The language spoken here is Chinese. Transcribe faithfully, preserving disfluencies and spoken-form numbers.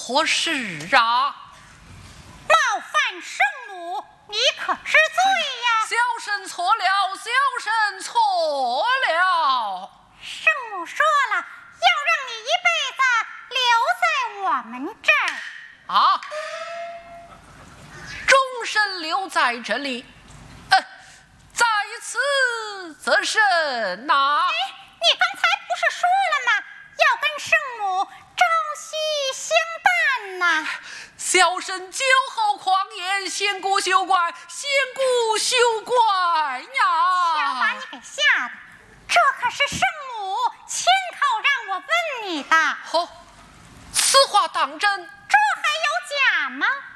何事啊？ 冒犯圣母，你可知罪呀？ 小神错了，小神错了。 圣母说了，要让你一辈子留在我们这儿。 啊！终身留在这里。呃，在此则甚呐？ 哎，你刚才不是说了吗？要跟圣母朝夕相伴呐。 小神酒后狂言，仙姑休怪，仙姑休怪呀！ 想把你给吓的，这可是圣母亲口让我问你的。 哦，此话当真？ 这还有假吗？